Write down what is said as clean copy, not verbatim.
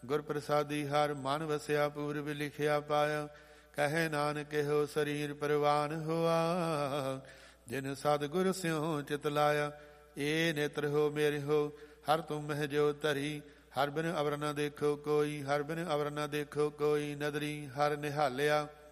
ਗੁਰ ਪ੍ਰਸਾਦੀ ਹਰ ਮਨ ਵਸਿਆ ਪੂਰਬ ਲਿਖਿਆ ਪਾਇਆ। ਕਹੇ ਨਾਨਕ ਇਹੋ ਸਰੀਰ ਪਰਵਾਨ ਹੋਆ, ਜਿਨ ਸਤਿਗੁਰ ਸਿਉ ਚਿਤ ਲਾਇਆ। ਏ ਨੇਤਰ ਹੋ ਮੇਰੇ ਹੋ ਹਰ ਤੁਮ ਮਹਿ ਜੋ ਧਰੀ, ਹਰ ਬਿਨ ਅਵਰ ਨ ਦੇਖੋ ਕੋਈ, ਹਰ ਬਿਨ ਅਵਰ ਨ ਦੇਖੋ ਕੋਈ। ਨਦਰੀ ਹਰ ਨਿਹਾਲਿਆ